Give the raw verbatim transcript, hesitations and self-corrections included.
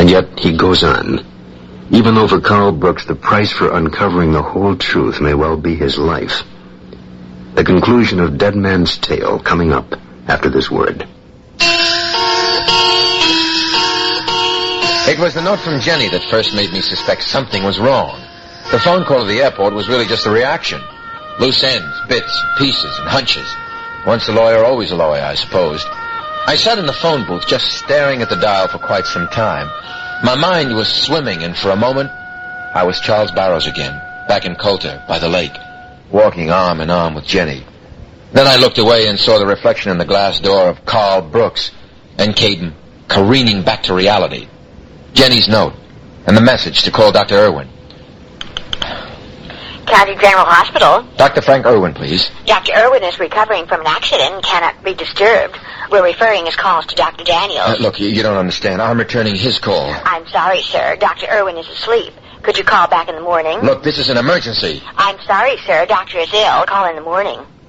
yet he goes on. Even though for Carl Brooks the price for uncovering the whole truth may well be his life. The conclusion of Dead Man's Tale coming up after this word. It was the note from Jenny that first made me suspect something was wrong. The phone call to the airport was really just a reaction. Loose ends, bits, pieces, and hunches. Once a lawyer, always a lawyer, I supposed. I sat in the phone booth just staring at the dial for quite some time. My mind was swimming, and for a moment, I was Charles Barrows again, back in Coulter, by the lake, walking arm in arm with Jenny. Then I looked away and saw the reflection in the glass door of Carl Brooks, and came careening back to reality. Jenny's note, and the message to call Doctor Irwin. County General Hospital. Doctor Frank Irwin, please. Doctor Irwin is recovering from an accident and cannot be disturbed. We're referring his calls to Doctor Daniels. Uh, look, you, you don't understand. I'm returning his call. I'm sorry, sir. Doctor Irwin is asleep. Could you call back in the morning? Look, this is an emergency. I'm sorry, sir. Doctor is ill. Call in the morning.